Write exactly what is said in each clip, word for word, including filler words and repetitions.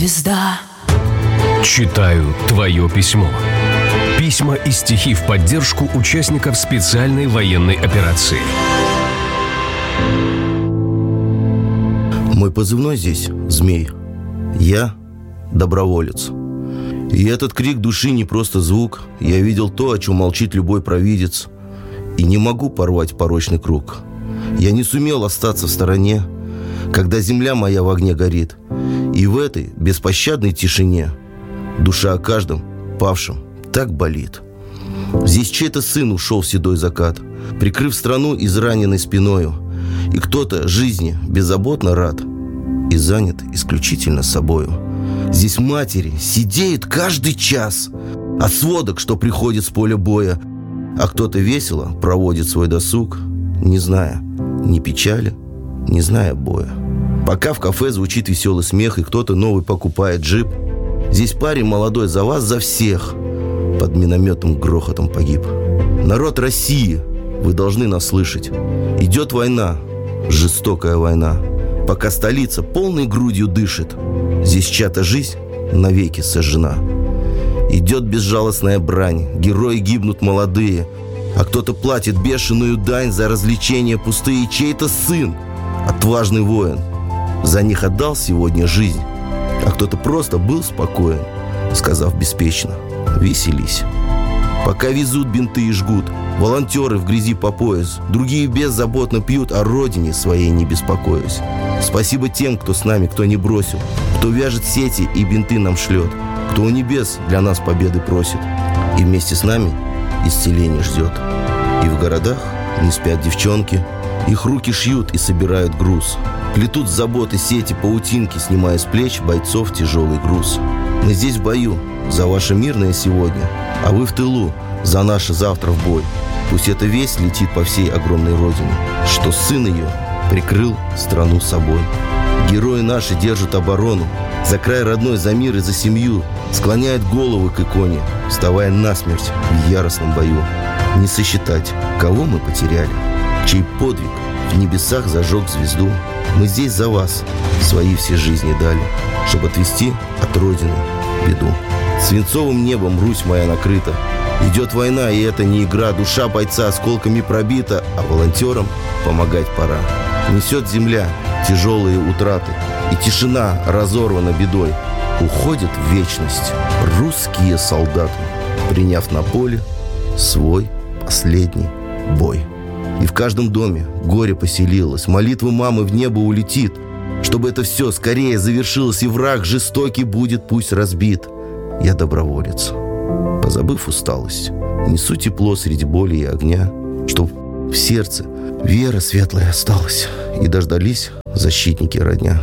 Звезда. Читаю твое письмо. Письма и стихи в поддержку участников специальной военной операции. Мой позывной здесь – Змей. Я – доброволец. И этот крик души не просто звук. Я видел то, о чем молчит любой провидец. И не могу порвать порочный круг. Я не сумел остаться в стороне, когда земля моя в огне горит. И в этой беспощадной тишине душа о каждом павшем так болит. Здесь чей-то сын ушел в седой закат, прикрыв страну израненной спиною. И кто-то жизни беззаботно рад и занят исключительно собою. Здесь матери сидеют каждый час от сводок, что приходит с поля боя. А кто-то весело проводит свой досуг, не зная ни печали, не зная боя. Пока в кафе звучит веселый смех, и кто-то новый покупает джип, здесь парень молодой за вас, за всех под минометным грохотом погиб. Народ России, вы должны нас слышать. Идет война, жестокая война. Пока столица полной грудью дышит, здесь чья-то жизнь навеки сожжена. Идет безжалостная брань, герои гибнут молодые, а кто-то платит бешеную дань за развлечения пустые. Чей-то сын, отважный воин, за них отдал сегодня жизнь, а кто-то просто был спокоен, сказав беспечно: веселись. Пока везут бинты и жгут, волонтеры в грязи по пояс, другие беззаботно пьют, о родине своей не беспокоясь. Спасибо тем, кто с нами, кто не бросил, кто вяжет сети и бинты нам шлет, кто у небес для нас победы просит, и вместе с нами исцеление ждет. И в городах не спят девчонки, их руки шьют и собирают груз, плетут заботы сети, паутинки, снимая с плеч бойцов тяжелый груз. Мы здесь в бою за ваше мирное сегодня, а вы в тылу за наше завтра в бой. Пусть эта весть летит по всей огромной родине, что сын ее прикрыл страну собой. Герои наши держат оборону за край родной, за мир и за семью, склоняют головы к иконе, вставая насмерть в яростном бою. Не сосчитать, кого мы потеряли, чей подвиг в небесах зажег звезду. Мы здесь за вас свои все жизни дали, чтобы отвести от родины беду. Свинцовым небом Русь моя накрыта. Идет война, и это не игра. Душа бойца осколками пробита, а волонтерам помогать пора. Несет земля тяжелые утраты, и тишина разорвана бедой. Уходят в вечность русские солдаты, приняв на поле свой последний бой. И в каждом доме горе поселилось, молитва мамы в небо улетит, чтобы это все скорее завершилось, и враг жестокий будет пусть разбит. Я доброволец, позабыв усталость, несу тепло среди боли и огня, чтоб в сердце вера светлая осталась, и дождались защитники родня.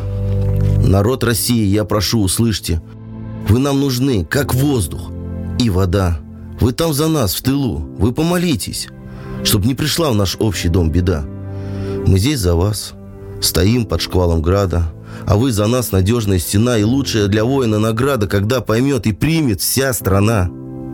Народ России, я прошу, услышьте, вы нам нужны, как воздух и вода. Вы там за нас, в тылу, вы помолитесь, чтоб не пришла в наш общий дом беда. Мы здесь за вас, стоим под шквалом града, а вы за нас надежная стена и лучшая для воина награда, когда поймет и примет вся страна.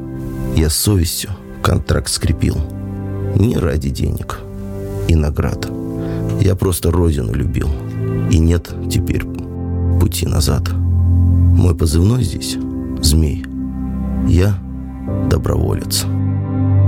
Я с совестью контракт скрепил, не ради денег и наград. Я просто родину любил, и нет теперь пути назад. Мой позывной здесь — Змей. Я доброволец.